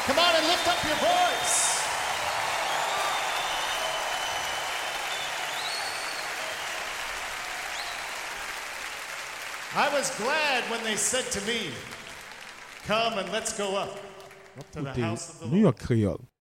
Come on and lift up your voice. I was glad when they said to me, come and let's go up to the house of the 뉴욕 Lord. 크리올